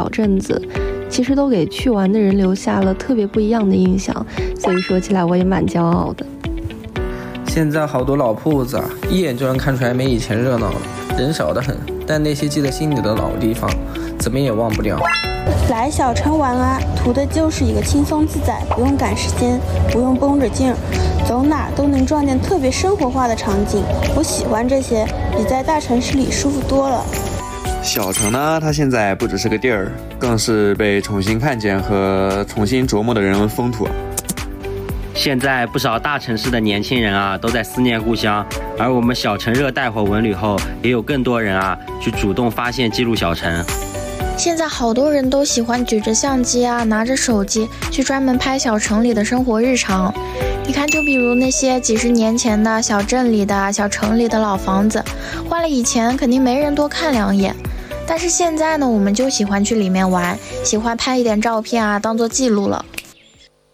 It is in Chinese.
镇子，其实都给去玩的人留下了特别不一样的印象，所以说起来我也蛮骄傲的。 现在好多老铺子一眼就能看出来没以前热闹了，人少得很，但那些记在心里的老地方怎么也忘不掉。 来小城玩啊，图的就是一个轻松自在，不用赶时间，不用绷着劲儿，走哪都能撞见特别生活化的场景。我喜欢这些，比在大城市里舒服多了。 小城呢，它现在不只是个地儿，更是被重新看见和重新琢磨的人文风土。 现在不少大城市的年轻人都在思念故乡，而我们小城热带火文旅后，也有更多人去主动发现记录小城。 现在好多人都喜欢举着相机拿着手机去专门拍小城里的生活日常。你看，就比如那些几十年前的小镇里的小城里的老房子，换了以前肯定没人多看两眼，但是现在呢，我们就喜欢去里面玩，喜欢拍一点照片当做记录了。